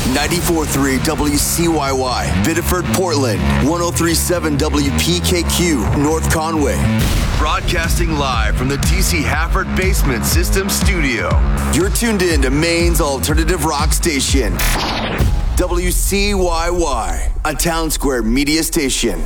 94.3 WCYY, Biddeford, Portland. 103.7 WPKQ, North Conway. Broadcasting live from the DC Hafford Basement System Studio. You're tuned in to Maine's alternative rock station. WCYY, a Town Square media station.